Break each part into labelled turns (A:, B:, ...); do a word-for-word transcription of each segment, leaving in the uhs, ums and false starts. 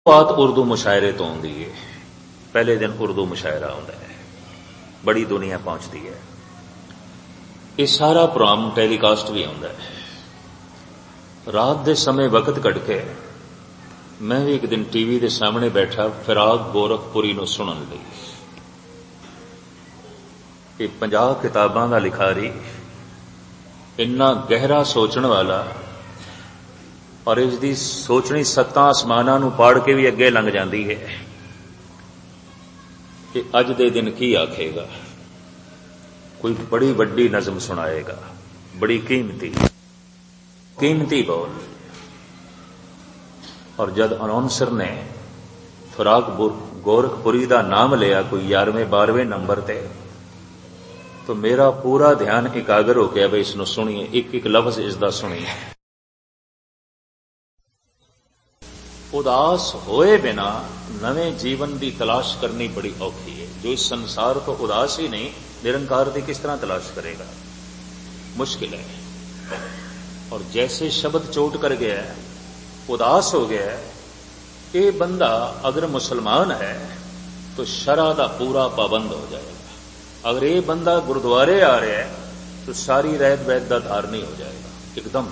A: बात उर्दू मुशायरे तो आती है। पहले दिन उर्दू मुशायरा आता है, बड़ी दुनिया पहुंचती है। ये सारा प्रोग्राम टेलीकास्ट भी आता है। रात के समय वक्त कट के मैं भी एक दिन टीवी के सामने बैठा फिराक गोरखपुरी नूं सुनन लई। ये पंजाह किताबां दा लिखारी, इन्ना गहरा सोचण वाला और इसकी सोचनी सत्तां आसमानां नूं पाड़ के भी अगे लंघ जाती है कि अज दे दिन की आखेगा। कोई बड़ी वड्डी नज़म सुनाएगा, बड़ी कीमती कीमती बोल। और जब अनाउंसर ने फिराक गोरखपुरी का नाम लिया कोई ग्यारहवें बारहवें नंबर ते, तो मेरा पूरा ध्यान एकाग्र हो गया। भाई इसनूं सुनिए, एक एक लफ्ज इसका सुनिए। उदास होए बिना नवे जीवन की तलाश करनी बड़ी औखी है। जो इस संसार तो उदास ही नहीं, निरंकार की किस तरह तलाश करेगा, मुश्किल है। और जैसे शब्द चोट कर गया है, उदास हो गया है, ये बंदा अगर मुसलमान है तो शरा दा पूरा पाबंद हो जाएगा। अगर ये बंदा गुरुद्वारे आ रहा है तो सारी रहत वैत दा धारनी हो जाएगा एकदम।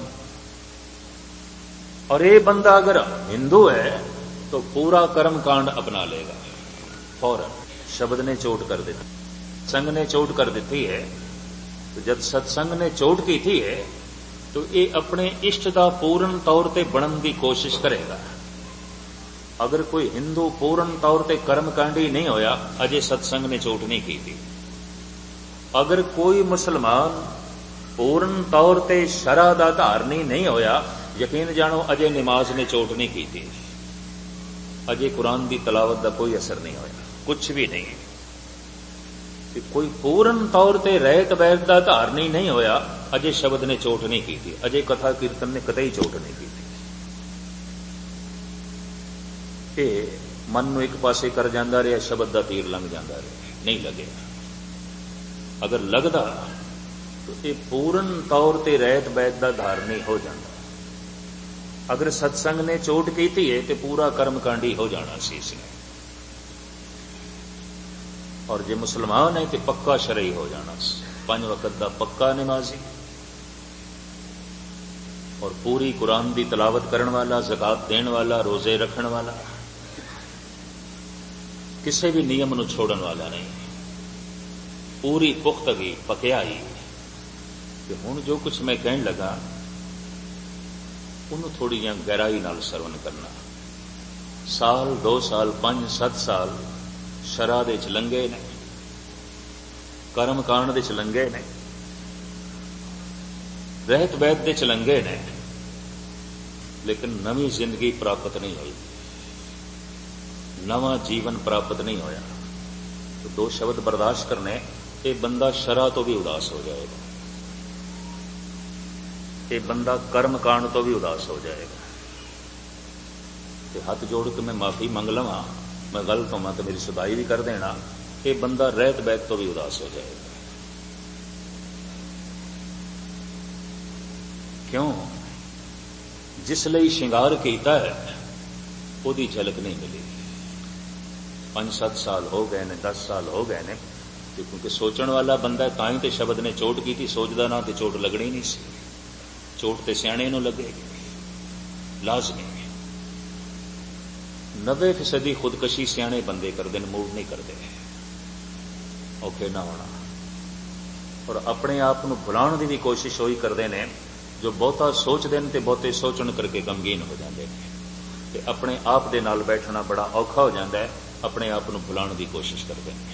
A: और ये बंदा अगर हिंदू है तो पूरा कर्म कांड अपना लेगा फौरन। शब्द ने चोट कर दी, सत्संग ने चोट कर दी है। तो जब सत्संग ने चोट की थी है तो ये अपने इष्ट का पूर्ण तौर पर बनने की कोशिश करेगा। अगर कोई हिंदू पूर्ण तौर पर कर्मकांडी नहीं होया, अजे सत्संग ने चोट नहीं की थी। अगर कोई मुसलमान पूर्ण तौर पर शरा दा धारनी नहीं होया, यकीन जानो अजे नमाज ने चोट नहीं की थी। अजे कुरान की तलावत का कोई असर नहीं होया, कुछ भी नहीं। कि कोई पूर्ण तौर पर रहत वैत का धारनी नहीं होया, अजे शब्द ने चोट नहीं की थी। अजे कथा कीर्तन ने कतई चोट नहीं की थी। ये मन नूं एक पासे कर जांदा रहा, शब्द का तीर लंघ जांदा रहा, नहीं लगे। अगर लगदा तो ये पूर्ण तौर पर रहत वैत का धारनी हो जाता। अगर सत्संग ने चोट की थी है तो पूरा कर्मकांडी हो जाना सी इसने। और जे मुसलमान है तो पक्का शरई हो जाना, पांच वक्त का पक्का नमाजी और पूरी कुरान की तलावत करने वाला, ज़कात देने वाला, रोजे रखने वाला, किसी भी नियम नूं छोड़न वाला नहीं। पूरी पुख्तगी पक्याई कि हुण जो कुछ मैं कहन लगा उन्होंने थोड़ी जी गहराई नाल सरवण करना। साल दो साल पांच सत्त साल शरा दे च लंघे ने, कर्म कांड दे च लंघे ने, रहत वैत दे च लंघे ने, लेकिन नवी जिंदगी प्राप्त नहीं हुई, नवा जीवन प्राप्त नहीं होया। तो दो शब्द बर्दाश्त करने, ये बंदा शरा तो भी उदास हो जाएगा, ये बंदा कर्म कांड तो भी उदास हो जाएगा। ते हाथ जोड़ के मैं माफी मंग लवा, मैं गलत होवां तो मेरी सुधाई भी कर देना। ये बंदा रहत वैत तो भी उदास हो जाएगा। क्यों? जिस लई श्रृंगार कीता है उसकी झलक नहीं मिली। पांच सत्त साल हो गए ने, दस साल हो गए ने, क्योंकि सोचण वाला बंदा तां ही ते शब्द ने चोट की थी। सोचदा ना तो चोट लगनी नहीं सी। चोट ते सियाणे नूं लगेगी लाजमी। नब्बे फीसदी खुदकशी सियाणे बंदे करते, मूड नहीं करते, औखे ना होना। और अपने आप को भुलाण की भी कोशिश वही करते हैं जो बहुता सोचते हैं तो बहुते सोचण करके गमगीन हो जाते हैं। ते अपने आप दे नाल बैठना बड़ा औखा हो जाता है, अपने आप को भुलाण की कोशिश करते हैं।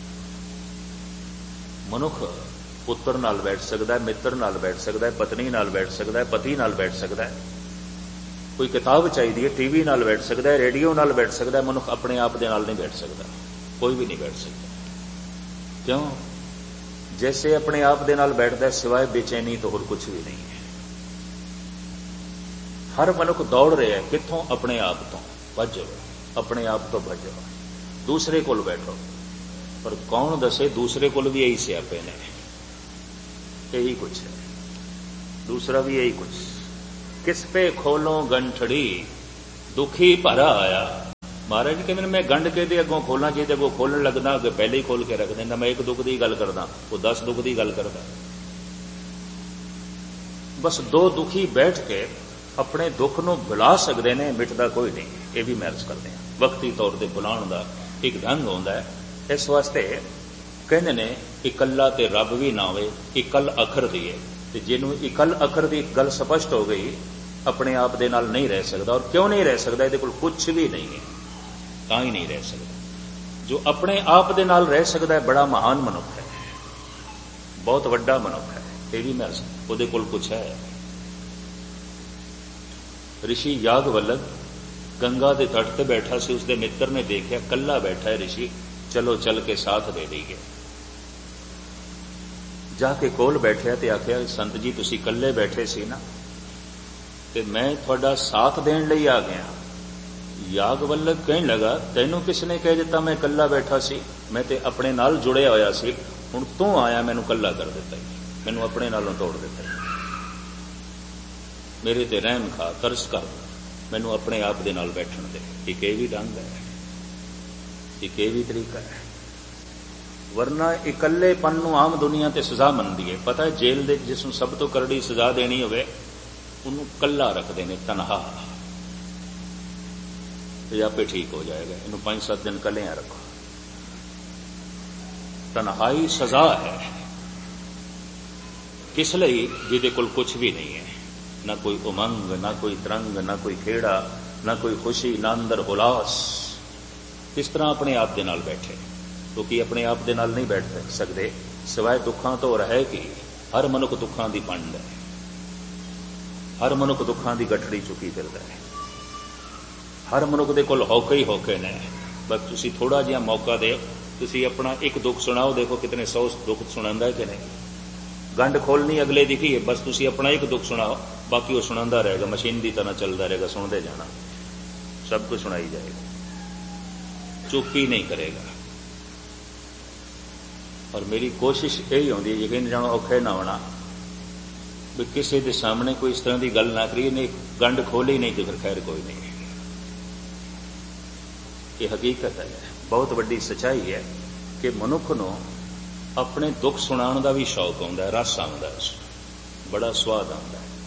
A: मनुख पुत्र नाल बैठ सकता है, मित्र नाल बैठ सकता है, पत्नी नाल बैठ सकता है, पति नाल बैठ सकता है, कोई किताब चाहिए टीवी नाल बैठ सकता है, रेडियो नाल बैठ सकता है। मनुख अपने आप दे नाल नहीं बैठ सकता, कोई भी नहीं बैठ सकता। क्यों? जैसे अपने आप दे नाल बैठता है, सिवाय बेचैनी तो होर कुछ भी नहीं है। हर मनुख दौड़ रहा है कित्थों? अपने आप तो भजो, अपने आप तो भजो, दूसरे कोल बैठो। पर कौन दसे दूसरे कोल भी यही सियापे ने, यही कुछ है, दूसरा भी यही कुछ। किस पे खोलो गंठड़ी दुखी भरा आया, महाराज जी कहते मैं गंढ के दे अगों खोलना चाहिए, अगों खोलन लगना अगे पहले ही खोल के रख देना। मैं एक दुख की गल करदा, वो दस दुख की गल करदा। बस दो दुखी बैठ के अपने दुख नूं भुला सकते हैं, मिटदा कोई नहीं। ये भी मैं अर्ज करते हैं, वक्ती तौर पर भुलाउण दा एक ढंग होंदा है। इस वास्ते कहते ने इकल्ला ते रब भी ना होवे, इकल अखर दी है। ते जिन्हों इकल अखर की गल स्पष्ट हो गई, अपने आप दे नाल नहीं रह सकता। और क्यों नहीं रह सकता? ये कुछ भी नहीं है, तां ही नहीं रह सकता। जो अपने आप दे नाल रह सकता है बड़ा महान मनुख है, बहुत वड्डा मनुख है। ये भी मैं उहदे कोल कुछ है। ऋषि यागवल्लभ गंगा के तट पर बैठा सी, उसके मित्र ने देखा कल्ला बैठा है ऋषि, चलो चल के साथ दे दईए। जाके कोल बैठा तो आख्या संत जी तुसी कल्ले बैठे सी ना, ते मैं थोड़ा साथ देण लई आ गया। यागवल्लभ कहन लगा तैनू किसने कह दिता मैं कल्ला बैठा सी? मैं ते अपने नाल जुड़िया होया सी, हुण तू आया मैनू कल्ला कर दिता, मैनू अपने नालों तोड़ दिता। मेरे ते रहम खा, तरस कर, मैनू अपने आप दे नाल बैठण दे। एक ये भी ढंग है, एक ये भी तरीका है। वरना इकल्लेपन नूं आम दुनिया ते सजा मनदी है। पता है जेल दे जिसनूं सब तो करड़ी सजा देनी होवे उन्होंने कल्ला रखते हैं, तनहा, तो आपे ठीक हो जाएगा। इन्हों पांच सात दिन कलिया रखो। तनहाई सजा है। किस लिए? जिहदे कोल कुछ भी नहीं है, ना कोई उमंग, ना कोई तरंग, ना कोई खेड़ा, ना कोई खुशी, ना अंदर उलास। किस तरह अपने आप दे नाल बैठे? क्योंकि अपने आप दे नाल नहीं बैठ सकते, सिवाय दुखों तो रहे कि हर मनुख दुखों की पंड है, हर मनुख दुखों की गठड़ी चुकी फिरदा है। हर मनुख दे कोल हौके ही हौके ने। बस तुसी थोड़ा जिहा मौका दे, तुसी अपना एक दुख सुनाओ, देखो कितने सौ दुख सुनांदा है कि नहीं। गंढ खोलनी अगले दी की है, बस तुसी अपना एक दुख सुनाओ, बाकी वो सुनांदा रहेगा, मशीन की तरह चलता रहेगा, सुनते जाना, सब कुछ सुनाई जाएगा, चुप ही नहीं करेगा। और मेरी कोशिश यही होती है यकीन जानो औखे ना होना भी किसी के सामने कोई इस तरह की गल ना करिए, नहीं गंढ खोली नहीं तो फिर खैर कोई नहीं। ये हकीकत है, बहुत बड़ी सच्चाई है कि मनुख नूं अपने दुख सुनाने का भी शौक आता है, रस आता है, बड़ा स्वाद आता है।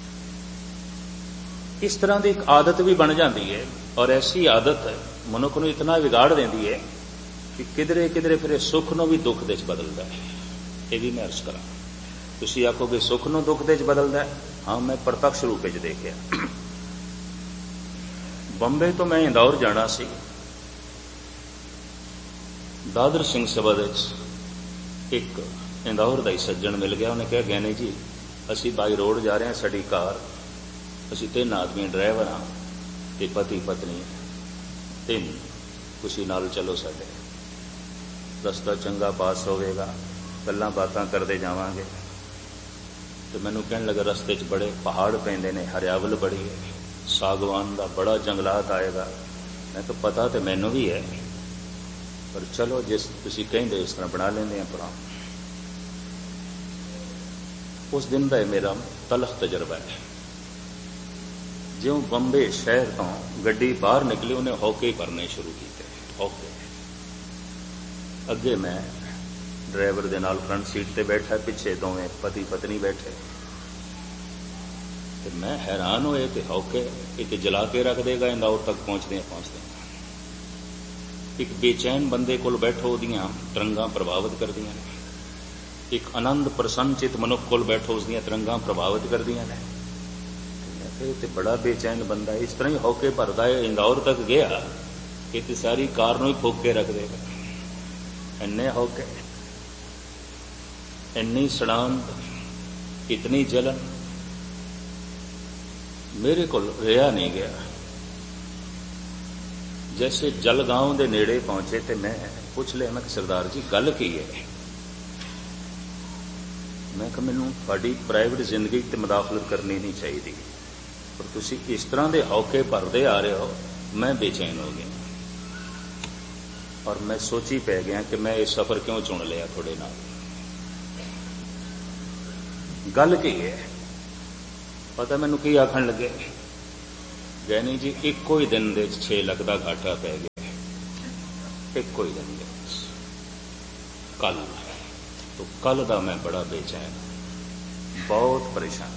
A: इस तरह की एक आदत भी बन जाती है। और ऐसी आदत मनुख नूं इतना बिगाड़ देती है कि किधरे किधरे फिर सुख नूं भी दुख दे बदलता है। ये भी मैं अर्ज करा। तुसीं आखोगे सुख नूं दुख दे बदलता है? हाँ, मैं प्रत्यक्ष रूप में देखिया। बंबे तो मैं इंदौर जाना सी, दादर सिंह सभा एक इंदौर का ही सज्जन मिल गया। उन्हें कहा ज्ञानी जी असी बाई रोड जा रहे हैं, साड़ी कार, असी तीन आदमी ड्राइवर हाँ, ते पति पत्नी तीन, खुशी नाल चलो साडे, रस्ता चंगा पास होवेगा, गल्लां बातां करते जावांगे। तो मैनू कहन लगा रस्ते च बड़े पहाड़ पैंदे ने, हरियावल बड़ी है, सागवान का बड़ा जंगलात आएगा। मैं तो पता तो मैनू भी है, पर चलो जिस तुसीं कहिंदे इस तरह बना लेंदे अपना। उस दिन का मेरा तलख तजर्बा है। ज्यों बंबे शहर तो गड्डी बाहर निकली, उन्हें हौके भरने शुरू किए, हौके। अगे मैं ड्राइवर दे नाल फ्रंट सीट ते बैठा, पिछे दोवें पति पत्नी बैठे। ते मैं हैरान होए कि हौके एक जला के रख देगा, इंदौर तक पहुंचदे पहुंचदे। एक बेचैन बंदे कोल बैठो, उहदियां तरंगां प्रभावित करदियां ने। एक आनंद प्रसन्नचित मनुख कोल बैठो, उसदियां तरंगां प्रभावित करदियां ने। ते बड़ा बेचैन बंदा इस तरह ही हौके भरदा है, इंदौर तक गया कि ते सारी कार नूं ही फूक के रख देगा। इन्ने हौके, इन्नी सड़ांत, इतनी जलन, मेरे को रिहा नहीं गया। जैसे जलगांव के नेड़े पहुंचे तो मैं पूछ लिया, मैं सरदार जी गल की है? मैं कहा मैनू तुहाडी प्राइवेट जिंदगी ते मुदाखलत करनी नहीं चाहिए, पर तुसी इस तरह के हौके भरते आ रहे हो, मैं बेचैन हो गया। और मैं सोची पै गया कि मैं इस सफर क्यों चुन लिया थोड़े नाल। गल की है पता मैनू की आखन लगे, ज्ञानी जी इको ही दिन दे छे लाख का घाटा पै गया। एक कोई दिन है कल। तो कल का मैं बड़ा बेचैन, बहुत परेशान।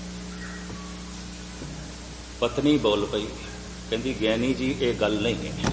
A: पत्नी बोल पई, कहती ज्ञानी जी ये गल नहीं है,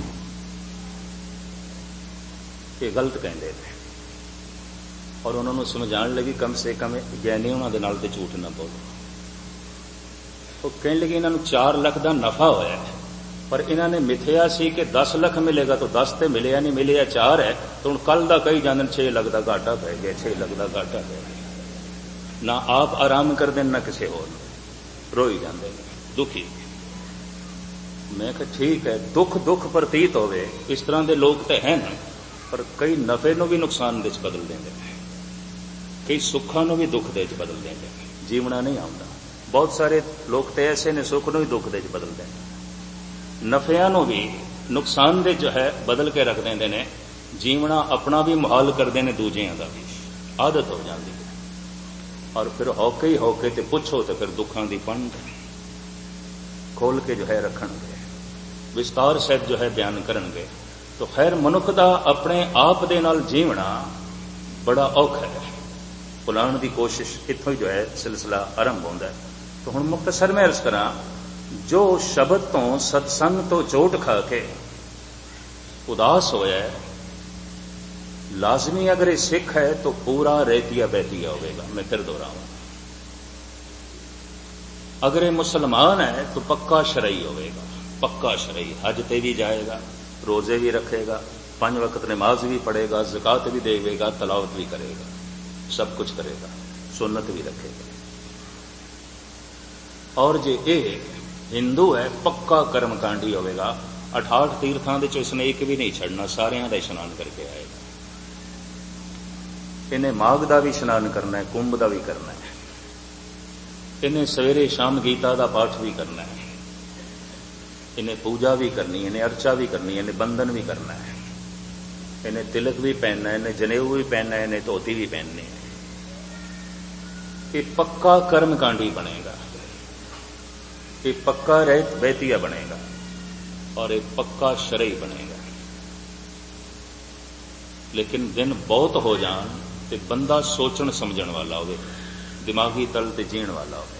A: ये गलत कहते हैं। और उन्होंने समझाने लगी कम से कम ज्ञानी उन्होंने नाल ते झूठ ना बोलो। तो कहने लगी इन्होंने चार लाख का नफा होया है, पर इन्होंने मिथया सी कि दस लाख मिलेगा, तो दस तो मिले नहीं, मिले चार है। तो हूँ कल का कई जाने छे लाख का घाटा पै गया, छे लाख का घाटा पै गया। ना आप आराम करते ना किसी होर, रोई जाते दुखी। मैं कहा ठीक है, दुख दुख प्रतीत होवे, इस तरह के लोग तो हैं, पर कई नफे नूं भी नुकसान दे बदल देंगे, कई सुखा नूं भी दुख दे बदल देंगे। जीवना नहीं आता। बहुत सारे लोग तो ऐसे ने सुख नूं भी दुख दे बदल देंगे, नफिया नूं भी नुकसान दे जो है बदल के रख देंगे ने। जीवना अपना भी मुहाल करते हैं, दूजियां का भी आदत हो जाती है। और फिर हौके ही हौके ते पुछो तो फिर दुखों की पंड खोल के जो है रखणगे, विस्तार सहित जो है बयान करनगे। तो खैर मनुख का अपने आप दे नाल जीवना बड़ा औखा है। भुलाण की कोशिश इत्थों ही जो है सिलसिला आरंभ होता है। तो हुण मुख्तसर मैं अर्ज करा, जो शब्द तो सत्संग तो चोट खा के उदास होया है, लाजमी अगर ये सिख है तो पूरा रेतिया बहतिया होगा। मैं फिर दोहराऊं, अगर ये मुसलमान है तो पक्का शरई होगा, पक्का शरई। हज ते भी जाएगा, रोजे भी रखेगा, पांच वक्त नमाज भी पढ़ेगा, ज़कात भी देगा, तलावत भी करेगा, सब कुछ करेगा, सुन्नत भी रखेगा। और जे ये हिंदू है पक्का कर्मकांडी होगा। अठाठ तीर्थां दे चों इसने एक भी नहीं छड़ना, सारियां दा इशनान करके आएगा। इन्हें माघ का भी इशनान करना है, कुंभ का भी करना है, इन्हें सवेरे शाम गीता का पाठ भी करना है, इन्हें पूजा भी करनी है, इन्हें अर्चा भी करनी है, इन्हें बंधन भी करना है, इन्हें तिलक भी पहनना है, इन्हें जनेऊ भी पहनना है, इन्हें धोती भी पहननी है। ये पक्का कर्मकांडी बनेगा, ये पक्का रहत बहतिया बनेगा, और एक पक्का शरई बनेगा। लेकिन दिन बहुत हो जान ते बंदा सोचण समझण वाला होवे, दिमागी तल ते जीण वाला होवे।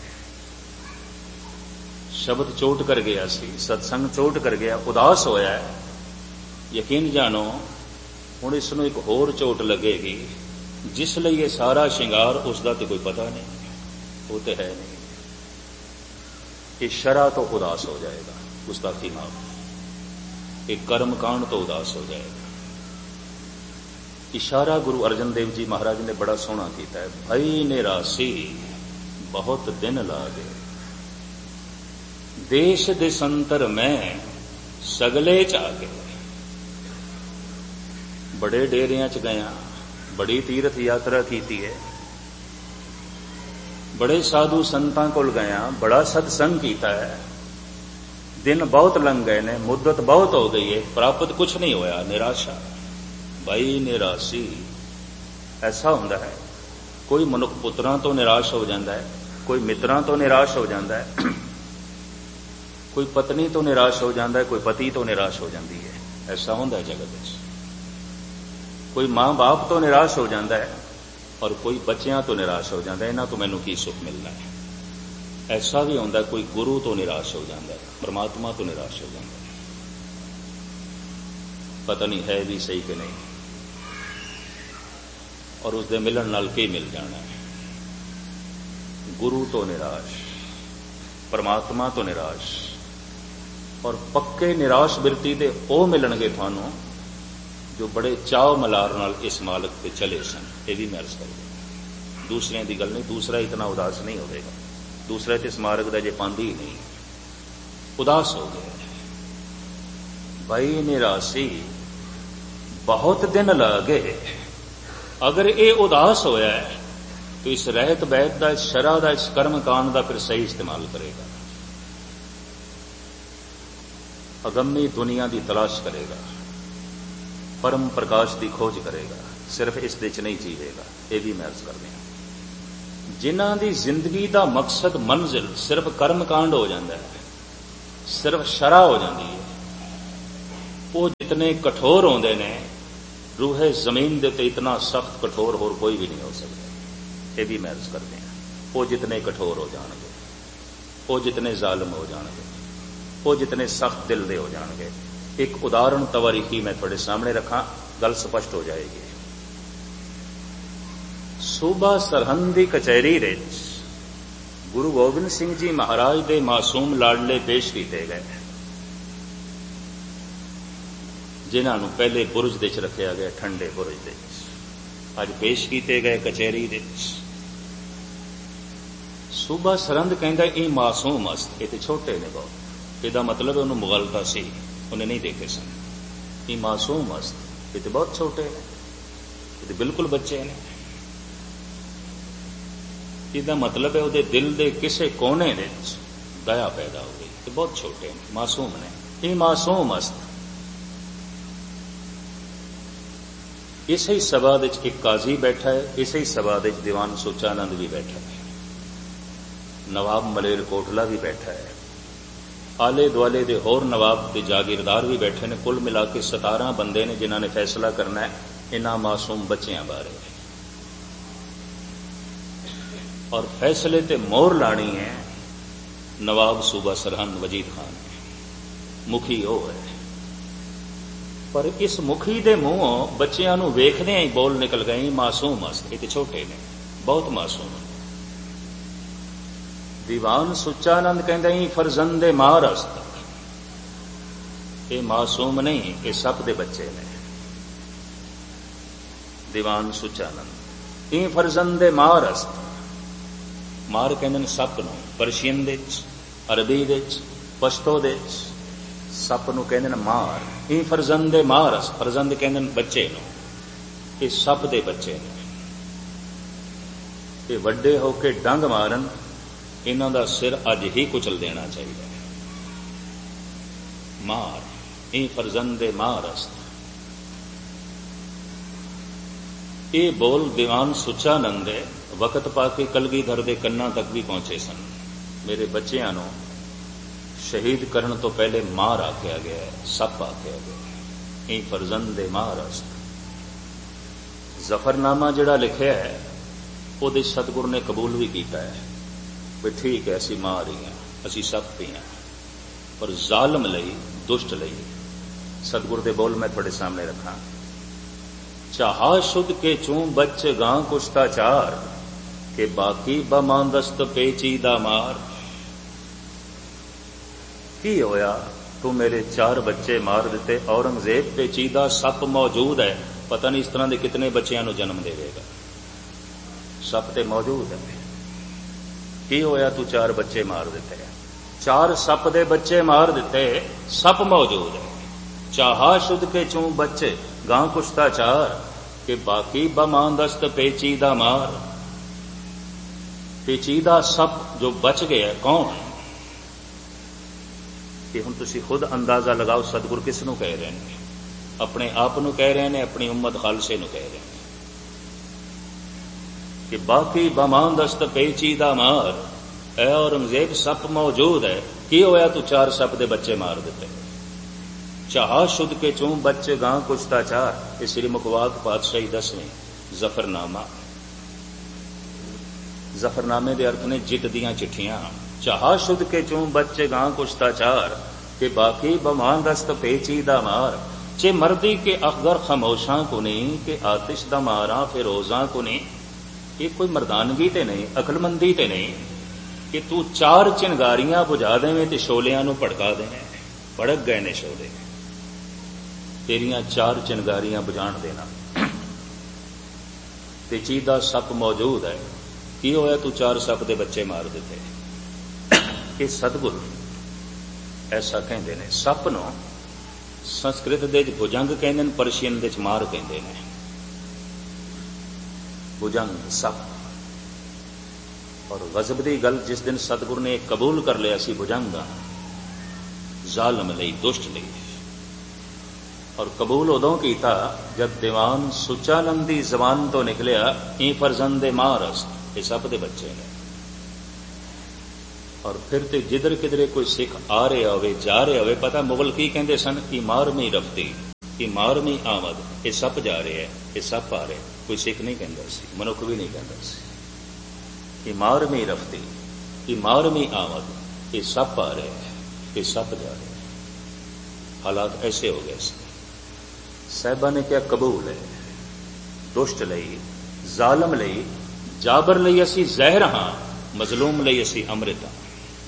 A: शब्द चोट कर गया सी, सत्संग चोट कर गया, उदास होया है, यकीन जानो हुण इसनूं एक होर चोट लगेगी, जिस लिए ये सारा शिंगार उसका तो कोई पता नहीं, वो तो है नहीं। ये शरा तो उदास हो जाएगा, गुस्ताखी माफ, एक कर्मकांड तो उदास हो जाएगा। इशारा गुरु अर्जन देव जी महाराज ने बड़ा सोहना किया है, भई निरासी बहुत दिन लागे, देश देशंतर में सगले चागे। बड़े डेरिया च गया, बड़ी तीर्थ यात्रा की है, बड़े साधु संतां कोल गया, बड़ा सत्संग किया है, दिन बहुत लंघ गए ने, मुद्दत बहुत हो गई है, प्राप्त कुछ नहीं होया, निराशा। भाई निराशी ऐसा होता है, कोई मनुख पुत्रां तो निराश हो जाता है, कोई मित्रां तो निराश हो जाता है, कोई पत्नी तो निराश हो जाता है, कोई पति तो निराश हो जाती है। ऐसा होता है जगत में। कोई मां बाप तो निराश हो जाता है, और कोई बच्चियां तो निराश हो जाता है, इन्हां तो मैनू की सुख मिलना है। ऐसा भी होता है, कोई गुरु तो निराश हो जाता है, परमात्मा तो निराश हो जाता है, पता नहीं है भी सही कि नहीं, और उसके मिलन नाल के मिल जाना है। गुरु तो निराश, परमात्मा तो निराश, और पक्के निराश बिरती दे ओ मिलणगे थानू जो बड़े चाव मलार नाल इस मालक पे चले सन। ये भी मैं अर्ज कर दूं, दूसरे की गल नहीं, दूसरा इतना उदास नहीं होगा, दूसरा तो इस मार्ग का जे पांदी ही नहीं, उदास हो गया। भाई निराशी बहुत दिन लागे, अगर ये उदास होया है तो इस रहत बैत का, इस शरा का, इस कर्मकांड का फिर सही इस्तेमाल करेगा, अगम्य दुनिया की तलाश करेगा, परम प्रकाश की खोज करेगा, सिर्फ इस दे च नहीं जीवेगा। ये भी मैं अर्ज कर दिया, जिन्हां दी जिंदगी का मकसद मंजिल सिर्फ कर्मकांड हो जाता है, सिर्फ शरा हो जाती है, वो जितने कठोर होंदे ने रूहे जमीन दे ते इतना सख्त कठोर होर कोई भी नहीं हो सकता। ये भी मैं अर्ज करते हैं, वो जितने कठोर हो जाएंगे, वो जितने जालिम हो जाएंगे, वो जितने सख्त दिल दे हो जाएंगे। एक उदाहरण तवारीखी मैं थोड़े सामने रखा, गल स्पष्ट हो जाएगी। सूबा सरहंद दी कचहरी विच गुरु गोबिंद सिंह जी महाराज दे मासूम लाडले पेश किए गए, जिन्हां नूं पहले बुरज दे च रखिया गया, ठंडे बुरज दे च अज पेश किए गए कचहरी दे च। सूबा सरहंद कहंदा ये मासूम अस्त, ये तो छोटे ने बहुत, इसदा मतलब उन्होंने मुगलता सी, उन्हें नहीं देखे सन। ये मासूम अस्त, ये तो बहुत छोटे ने, ये तो बिल्कुल बच्चे ने। इसदा मतलब है उहदे दिल दे किसे कोने विच दया पैदा हो गई, ये बहुत छोटे ने, मासूम ने। ये मासूम अस्त। इसे ही सभा विच एक काजी बैठा है, इसे ही सभा विच दीवान सुचानंद भी बैठा है, नवाब मलेर कोटला भी बैठा है, आले दुआले दे होर नवाब ते जागीरदार भी बैठे ने। कुल मिला के सतारह बंदे ने जिन्हां ने फैसला करना है इन्हां मासूम बच्चियां बारे, और फैसले ते मोहर लानी है नवाब सूबा सरहंद वजीद खान, मुखी वो है। पर इस मुखी दे मुंहों बच्चियां नूं वेखदे ही बोल निकल गए, मासूम अस्त, ये छोटे ने, बहुत मासूम ने। दीवान सुचानंद कहंदा ही फरजंदे मारस्त, ये मासूम नहीं, ये सप दे बच्चे ने। दीवान सुचानंद ये फरजंदे मारस्त, मार कहंदे ने सप नूं, परशियन दे च, अरबी दे च, पश्तो दे च सप नूं कहंदे ने मार। ये फरजंदे मारस, फरजंद कहंदे ने बच्चे नूं, ये सप दे बच्चे ने। ये वड्डे होके डंग मारन, इन्हां दा सिर अज ही कुचल देना चाहिए। मार, ये फरजंदे मारस्त। ये बोल दीवान सुचानंद वक्त पाके कलगीधर दे कन्ना तक भी पहुंचे सन। मेरे बच्चियां नूं शहीद करने तो पहले मार आख्या गया है, सप आख्या गया है। ये फरजंदे मारस्त। जफरनामा जिहड़ा लिखिया है उहदे सतगुर ने कबूल भी किया है, भी ठीक है असी मार ही हैं, असी सप ही हैं। पर जालम लई, दुष्ट लई सतगुर दे बोल मैं थोड़े सामने रखा। चाहा शुद्ध के चूं बच गां कुश्ताचार, के बाकी बमांदस्त पेचीदा मार। की होया तू मेरे चार बच्चे मार दिते, औरंगजेब पेचीदा सप मौजूद है, पता नहीं इस तरह के कितने बच्चों को जन्म देगा। सप ते मौजूद है, की होया तू चार बच्चे मार दिते, चार सप दे बच्चे मार दिते, सप मौजूद है। चाहा शुद्ध के चूं बच्चे गां कुश्ताचार, के बाकी बमांदस्त पेचीदा मार। पेचीदा सप जो बच गया कौन? कि हुण तुसीं खुद अंदाजा लगाओ सतगुर किस नूं कह रहे हैं? अपने आप नूं कह रहे हैं, अपनी उम्मत खालसे नूं कह रहे हैं कि बाकी बमांदस्त पेचीदा मार। ऐ औरंगजेब सप मौजूद है, की होया तू चार सप दे बच्चे मार दिते। चाहा शुद्ध के चूं बच्चे गां कुश्ताचार। ये श्री मुखवाक पातशाही दसवीं जफरनामा। जफरनामे दे अर्थ ने जित दियां चिट्ठियां। चाहा शुद्ध के चूं बच्चे गां कुश्ताचार, के बाकी बमांदस्त पेचीदा मार। चे मर्दी के अखगर खामोशां को नहीं, के आतिश दा मारा फिरोजां को नहीं। ये कोई मर्दानगी ते नहीं, अकलमंदी ते नहीं कि तू चार चिंगारियां बुझा देवें ते शोलियां नूं भड़का देवें। भड़क गए ने शोले, तेरियां चार चिंगारियां बुझाण देना। पेचीदा सप मौजूद है, की होया तू चार सप दे बच्चे मार दिते। ये सतगुरु ऐसा कहते ने। सप नूं संस्कृत दे भुजंग कहते हैं, परशियन दे मार कहते हैं। भुजंग सप। और गजब दी गल जिस दिन सतगुरु ने कबूल कर लिया सी भुजंग जालम लई, दुष्ट लई, और कबूल उदों कीता जब दीवान सुचानंद दी जबान तो निकलिया ई फरजंदे मारस, ये सप दे बच्चे ने। और फिर तो जिधर किधरे कोई सिख आ रहा हो जा रहा हो, पता मुगल की कहते सन कि मारमी रफ्ती कि मारमी आमद, ये सप जा रहे है, ये सप आ रहे। कोई सिख नहीं कहता सी, मनुख भी नहीं कहता सी कि मारमी रफ्ती कि मारमी आमद, ये सप आ रहे है, ये सप जा रहे हैं। हालात ऐसे हो गए। साहिबा ने क्या कबूल है, दुष्ट लई जालम लई जाबर लई असी जहर हाँ, मजलूम लई असी अमृत हाँ।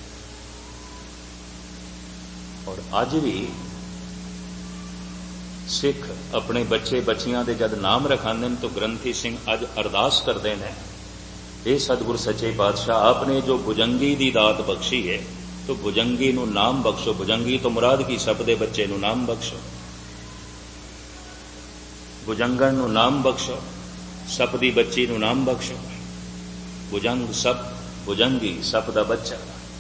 A: और अज भी सिख अपने बच्चे बच्चियां दे जद नाम रखांदे तो ग्रंथी सिंह अज अरदास करते हैं, हे सतगुर सच्चे पातशाह आपने जो भुजंगी दी दात बख्शी है तो भुजंगी नू नाम बख्शो। भुजंगी तो मुराद की सप दे बच्चे नू नाम बख्शो, भुजंगन नू नाम बख्शो, सप दी बच्ची नू नाम बख्शो। भुजंग सप, भुजंगी सप दा बच्चा,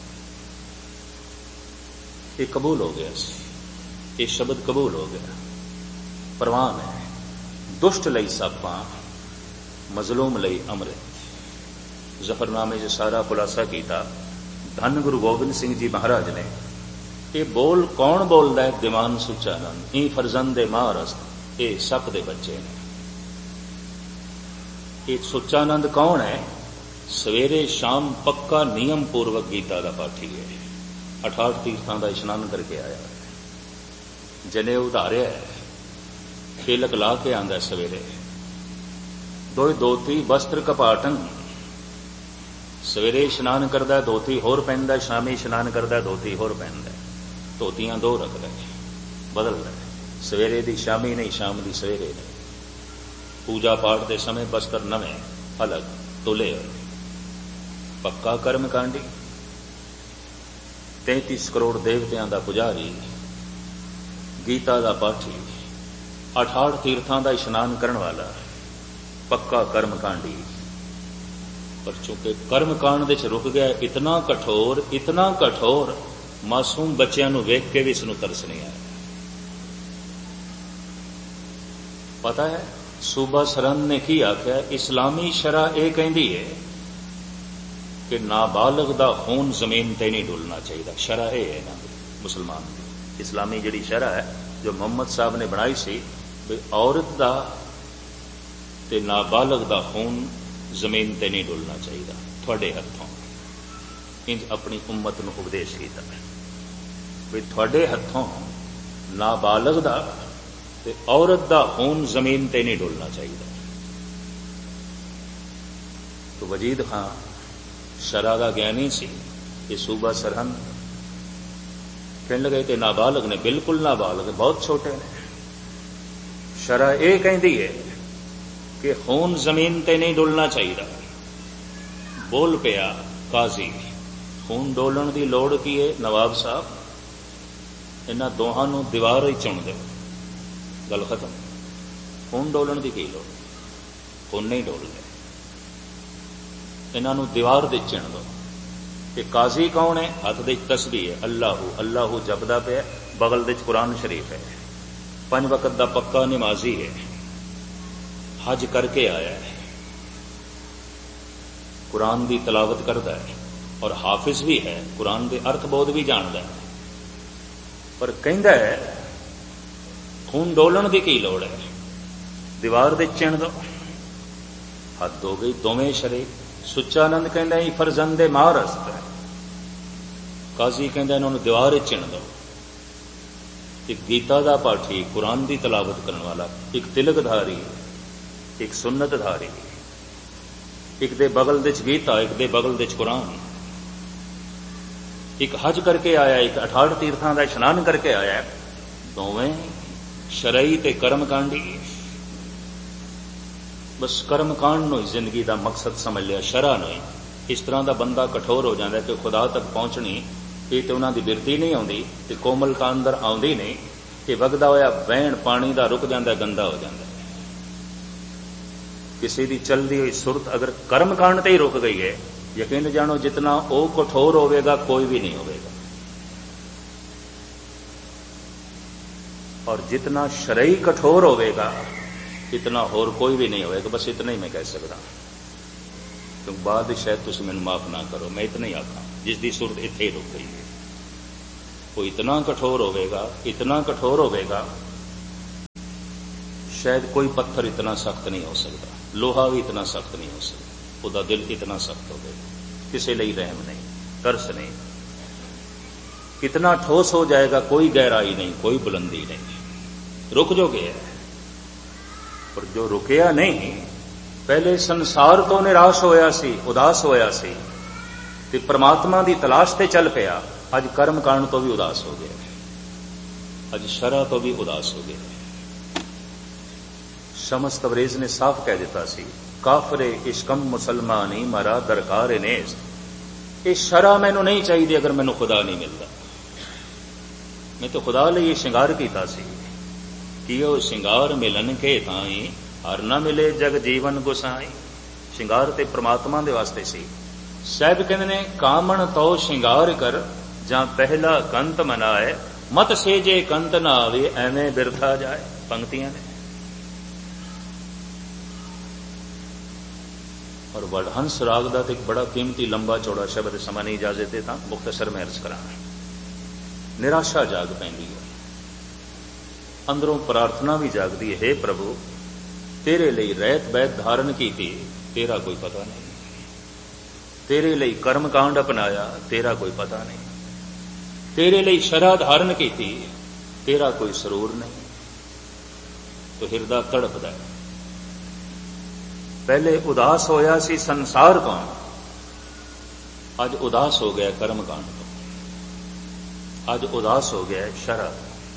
A: ये कबूल हो गया, ये शब्द कबूल हो गया। परवान है दुष्ट लई सपा, मजलूम लई अमृत। जफरनामे च सारा खुलासा किया। धन गुरु गोबिंद सिंह जी महाराज ने ये बोल कौन बोलता है, दीवान सुचानंद ई फरजंदे महारस्त, ये सप दे बच्चे ने। एक सुचानंद कौन है, सवेरे शाम पक्का नियम पूर्वक गीता का पाठी है। अठाठ तीर्थां का इशनान करके आया, जने उतारिया है, खेलक ला के आंदा सवेरे, दो धोती वस्त्र कपाटन। सवेरे इशनान करदा धोती होर पहनदा, शामी इशनान करदा धोती होर पहनदा। धोतियां दो रखदा बदलदा, सवेरे दी शामी नहीं, शाम दी सवेरे नहीं। पूजा पाठ के समय बस्तर नवें अलग तुले होए। पक्का कर्म कांडी, तैंतीस करोड़ देवतियां दा पुजारी, गीता दा पाठी, अठाठ तीर्थां दा इशनान करने वाला, पक्का कर्म कांडी। पर चूंकि कर्म कांड दे च रुक गया, इतना कठोर इतना कठोर, मासूम बच्चों नूं वेख के भी इसनूं तरस नहीं आया। पता है सूबा सरहंद ने की आख्या, इस्लामी शरा यह कहती है कि नाबालग दा खून जमीन ते नहीं डुलना चाहिए। शरा यह है ना मुसलमान की, इस्लामी जिहड़ी शरा है जो मुहम्मद साहब ने बनाई सी, भी औरत दा ते नाबालग दा खून जमीन ते नहीं डुलना चाहिए। थोड़े हथों इंज अपनी उम्मत नूं उपदेश कीता भी थोड़े हथों नाबालग दा ते औरत दा खून जमीन ते नहीं डुलना चाहिए। तो वजीद खां शरा दा ज्ञानी सी, ये सूबा सरहंद कहने लगे कि नाबालग ने, बिल्कुल नाबालग, बहुत छोटे ने। शरा यह कहती है कि खून जमीन ते नहीं डुलना चाहिए। बोल पिया काजी, खून डोलन की लोड़ की है नवाब साहब, इन्हां दोहां नूं दीवार ही चुन दो, गल खत्म। खून डोलन की की लोड़, खून नहीं डोलते, इन्हां नूं दीवार दे चिण दो। कि काजी कौन है, हथ दे तस्बीह है, अल्लाहू अल्लाहू जपदा पिया, बगल दे कुरान शरीफ है, पंज वक्त दा पक्का नमाजी है, हज करके आया है, कुरान की तलावत करता है और हाफिज भी है, कुरान के अर्थ बोध भी जानता है। पर कहता है खून डोलन की की लोड़ है, दीवार दे चिण दो। हद हो गई दोवें शरे। सुचानंद कहता है फरजंदे महारस्त है, काजी कहता इन्होंने दीवार चिण दो। एक गीता का पाठी, कुरान की तलावत करने वाला, एक तिलकधारी, एक सुन्नतधारी, एक दे बगल दे गीता, एक दे बगल दे कुरान, एक हज करके आया, एक अठाठ तीर्थां का इशनान करके आया, दोवें शरई ते कर्म कांडी। बस कर्म कांड नूं जिंदगी का मकसद समझ लिया, शरा नहीं। इस तरह का बंदा कठोर हो जाता है कि खुदा तक पहुंचनी ये तो उन्होंने बिरती नहीं आती, तो कोमलता अंदर आती नहीं, कि वगदा होया वहण पानी का रुक जाता, गंदा हो जाता। किसी की चलती हुई सुरत अगर कर्म कांड ते ही रुक गई है, यकीन जानो जितना वो कठोर होगा कोई भी नहीं होगा, और जितना शरई कठोर होगा इतना होर कोई भी नहीं होगा। बस इतना ही मैं कह सकता, क्योंकि बाद शायद तुम मैनू माफ ना करो, मैं इतना ही आखा। जिसकी सूरत इत्थे रुक गई है। वो इतना कठोर होगा, इतना कठोर होगा, शायद कोई पत्थर इतना सख्त नहीं हो सकता, लोहा भी इतना सख्त नहीं हो सकता, उसका दिल इतना सख्त हो गया, किसी लिए रहम नहीं, तरस नहीं, इतना ठोस हो जाएगा, कोई गहराई नहीं, कोई बुलंदी नहीं, रुक जो गया है। और जो रुकिया नहीं, पहले संसार तो निराश होया सी, उदास होया सी, ते परमात्मा की तलाश ते चल पिया, अज कर्म कांड तो भी उदास हो गया, अज शरा तो भी उदास हो गया। शमस तबरेज ने साफ कह दिता सी, काफरे इश्कम मुसलमानी मरा दरकार नेस, ये शरा मैनू नहीं चाहिए अगर मैनू खुदा नहीं मिलता। मैं तो खुदा लिए श्रृंगार किया सी कि वो श्रृंगार मिलन के ताई हर न मिले जग जीवन गुसाई। श्रृंगार ते परमात्मा दे वास्ते सी। साहब कहते ने कामण तो श्रृंगार कर जां पहला कंत मनाए, मत से जे कंत ना आवे एवें बिरथा जाए। पंक्तियां ने और वडहंस राग का एक बड़ा कीमती लंबा चौड़ा शब्द समा नहीं इजाजत है, मुख्तसर में अर्ज करा। निराशा जाग पैंदी है, अंदरों प्रार्थना भी जागती है, हे प्रभु तेरे लिए रहत बैत धारण की थी, तेरा कोई पता नहीं, तेरे लिए कर्म कांड अपनाया, तेरा कोई पता नहीं, तेरे लिए शरा धारण की थी, तेरा कोई सरूर नहीं। तो हिरदा तड़पदा है। पहले उदास होया सी संसार तो, अज उदास हो गया कर्म कांड तो, अज उदास हो गया शरा।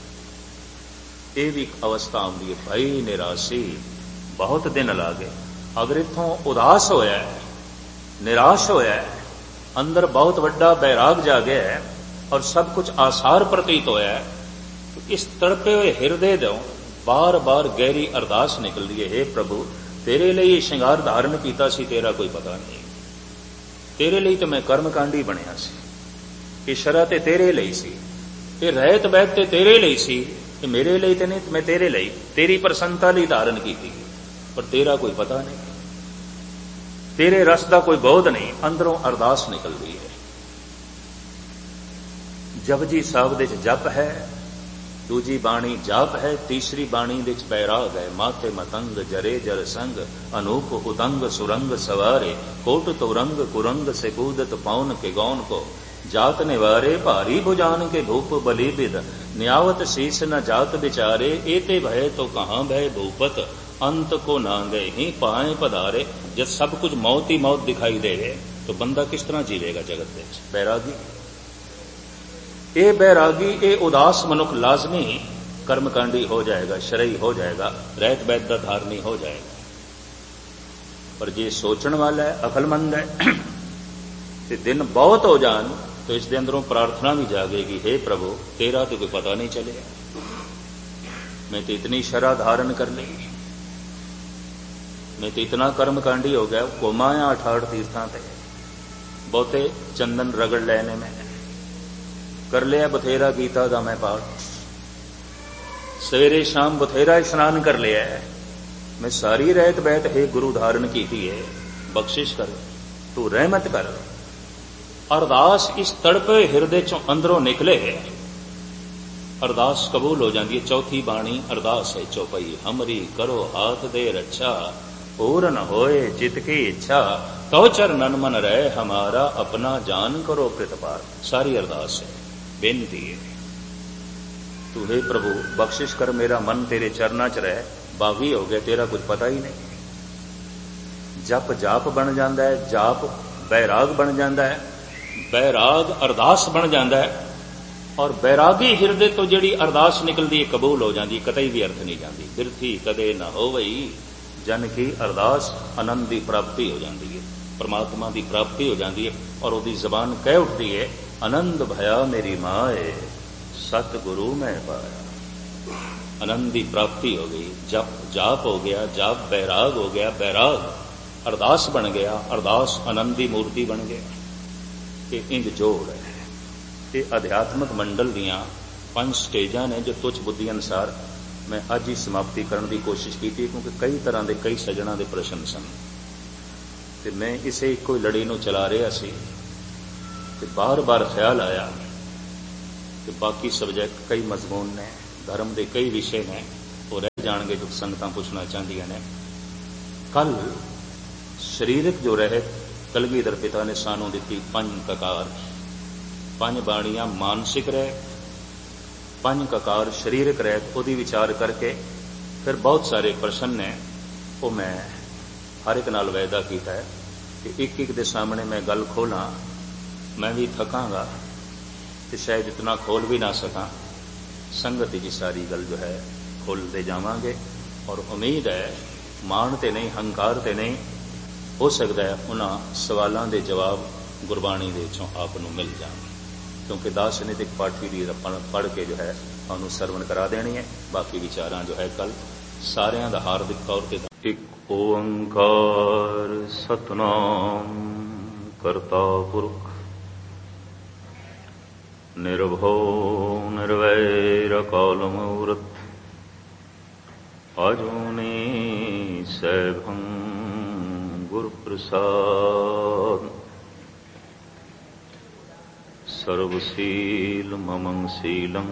A: ये भी एक अवस्था आती है, भाई निराशी बहुत दिन ला गए। अगर इथों उदास होया है, निराश होया है, अंदर बहुत बड़ा बैराग जागे है और सब कुछ आसार प्रतीत होया है, तो इस तड़पे हुए हिरदे दो बार बार गहरी अरदास निकल रही है, हे प्रभु तेरे लिए श्रृंगार धारण किया सी, तेरा कोई पता नहीं, तेरे लिए तो मैं कर्मकांडी बनया सी, ये शरा ते तेरे लिए सी, ये रहत बैत ते तेरे लिए सी, ये मेरे लिए तो नहीं, मैं तेरे लिए तेरी प्रसन्नता लिए धारण की थी, पर तेरा कोई पता नहीं, तेरे रस का कोई बोध नहीं। अंदरों अरदास निकल रही है। जपजी साहब दे जप है, दूजी बाणी जाप है, तीसरी बाणी दे बैराग है। माथे मतंग जरे जर संग अनूप उतंग सुरंग सवारे, कोट तो रंग कुरंग से कूदत पौन के गौन को, जात निवारे भारी भुजान के भूप बलि बिद, न्यावत शीस न जात बिचारे, एते भय तो कहां भय भूपत, अंत को नांगे ही पाए पधारे। जब सब कुछ मौत ही मौत दिखाई दे तो बंदा किस तरह जीवेगा जगत में? बैरागी, ये बैरागी ये उदास मनुख लाजमी कर्मकांडी हो जाएगा, शरई हो जाएगा, रहत बैत दा धारणी हो जाएगा। पर जे सोचण वाला है, अकलमंद है, ते दिन बहुत हो जान तो इस दे अंदरों प्रार्थना भी जागेगी, हे प्रभु तेरा तो कोई पता नहीं चलेगा, मैं तो इतनी शरा धारण कर ली, मैं तो इतना कर्मकांडी हो गया, घुमाया अठाठ तीर्थां ते, बहुते चंदन रगड़ लेने में, कर लिया बथेरा गीता दा मैं पाठ, सवेरे शाम बथेरा स्नान कर लिया है, मैं सारी रहत बैत हे गुरु धारण की थी है, बख्शिश कर, तू रहमत कर। अरदास इस तड़पे हिरदे चों अंदरों निकले, अरदास कबूल हो जाती है। चौथी बाणी अरदास है चौपाई, हमरी करो हाथ दे रक्षा, पूर्ण होए जित की इच्छा, तो चरणन मन रहे हमारा, अपना जान करो प्रतिपार। सारी अरदास है, बेनती है, तू हे प्रभु बख्शिश कर, मेरा मन तेरे चरना च रहे, बागी हो गया, तेरा कुछ पता ही नहीं। जप जाप बन जाता है, जाप बैराग बन जाता है, बैराग अरदास बन जाता है, और बैरागी हिरदे तो जिहड़ी अरदास निकलती है कबूल हो जाती, कतई भी अर्थ नहीं जाती। बिरथी कदे न होवई जन की अरदास, आनंद की प्राप्ति हो जाती है, परमात्मा की प्राप्ति हो जाती है, और उसकी जबान कह उठती है, आनंद भया मेरी माए सतगुरु मैं पाया। आनंद की प्राप्ति हो गई, जप जाप हो गया, जाप बैराग हो गया, बैराग अरदास बन गया, अरदास आनंद की मूर्ति बन गया। ये इंज जोड़ है, ये अध्यात्मक मंडल दियां पंज स्टेजां ने जो तुच्छ बुद्धि अनुसार मैं अज ही समाप्ति करने की कोशिश की थी, क्योंकि कई तरह के कई सज्जणों के प्रश्न सन, ते मैं इसे एक कोई लड़ी नूं चला रहा सी, कि बार बार ख्याल आया कि बाकी सबजैक्ट कई मजमून ने, धर्म के कई विषय ने, वो रह जाएंगे जो संगतां पुछना चाहदियां ने। कल शरीरक जो रहे कलगीधर पिता ने सानू दी पंज ककार, पंज बाणियां मानसिक रह, पंज ककार शरीरक रह, ओदी विचार करके फिर बहुत सारे प्रश्न ने वो मैं हर एक नाल वायदा किया है कि एक एक दे सामने मैं गल खोला, मैं भी थकांगा तो शायद इतना खोल भी ना सका। संगत जी सारी गल जो है खोलते जावांगे और उम्मीद है माण ते नहीं, हंकार ते नहीं, हो सकता है उन्हां सवालों के जवाब गुरबाणी दे विचों आप नूं मिल जाए, क्योंकि दास नितिक पाठी दी पढ़ के जो है तुहानूं सरवण करा देनी है। बाकी विचारां जो है कल सारियां दा हार्दिक तौर पर एक ओंकार सतनाम करता पुरख निर्भव निर्वैर अकाल मूरत अजूनी सैभं गुरु प्रसाद सर्वशील ममं शीलं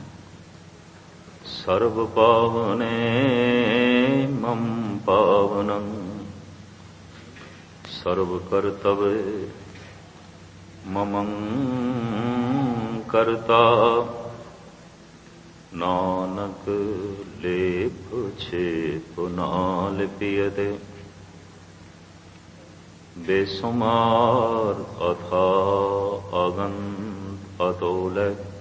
A: सर्व पावने मम पावनं सर्व कर्तव्य ममं कर्ता नानक लेप छेप ना लिपियते बेसुमार अथा अगंत अतोलय